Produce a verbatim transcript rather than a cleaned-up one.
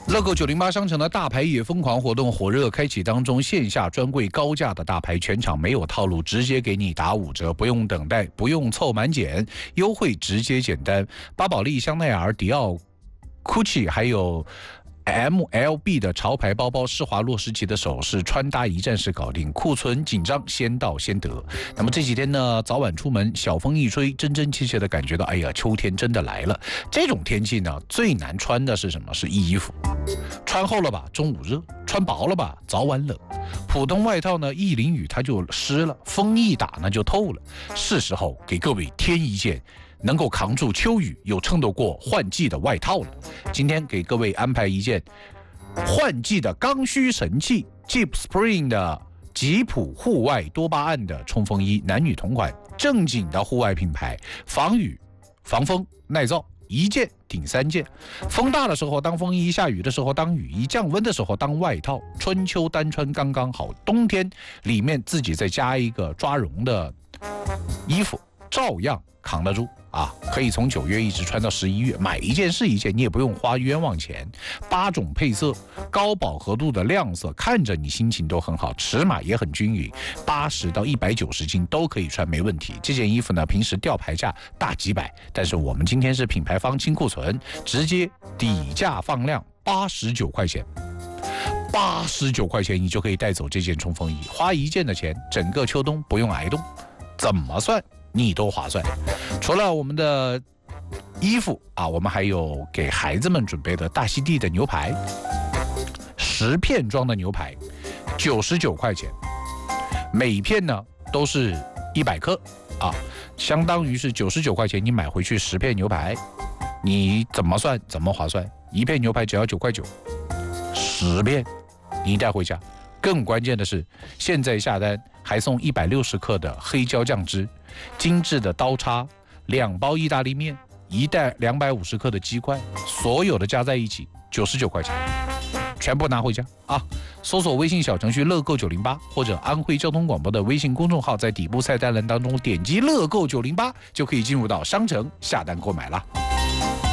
乐购九零八商城的大牌也疯狂活动火热开启当中，线下专柜高价的大牌，全场没有套路，直接给你打五折，不用等待，不用凑满减，优惠直接简单。巴宝莉、香奈儿、迪奥、Gucci 还有M L B 的潮牌包包，施华洛世奇的首饰，穿搭一站式搞定，库存紧张，先到先得。那么这几天呢，早晚出门，小风一吹，真真切切的感觉到，哎呀，秋天真的来了。这种天气呢，最难穿的是什么？是衣服。穿厚了吧，中午热；穿薄了吧，早晚冷。普通外套呢，一淋雨它就湿了，风一打呢就透了。是时候给各位添一件能够扛住秋雨又撑得过换季的外套了。今天给各位安排一件换季的刚需神器 Jeep Spring 的吉普户外多巴胺的冲锋衣，男女同款，正经的户外品牌，防雨防风耐造，一件顶三件。风大的时候当风衣，下雨的时候当雨衣，降温的时候当外套，春秋单穿刚刚好，冬天里面自己再加一个抓绒的衣服，照样扛得住啊！可以从九月一直穿到十一月，买一件是一件，你也不用花冤枉钱。八种配色，高饱和度的亮色，看着你心情都很好，尺码也很均匀，八十到一百九十斤都可以穿，没问题。这件衣服呢，平时吊牌价大几百，但是我们今天是品牌方清库存，直接底价放量八十九块钱。八十九块钱你就可以带走这件冲锋衣，花一件的钱，整个秋冬不用挨冻，怎么算你都划算。除了我们的衣服啊，我们还有给孩子们准备的大溪地的牛排，十片装的牛排，九十九块钱，每一片呢都是一百克啊，相当于是九十九块钱，你买回去十片牛排，你怎么算怎么划算？一片牛排只要九块九，十片你带回家。更关键的是，现在下单还送一百六十克的黑椒酱汁，精致的刀叉，两包意大利面，一袋两百五十克的鸡块，所有的加在一起九十九块钱，全部拿回家啊！搜索微信小程序乐购九零八或者安徽交通广播的微信公众号，在底部菜单栏当中点击乐购九零八就可以进入到商城下单购买了。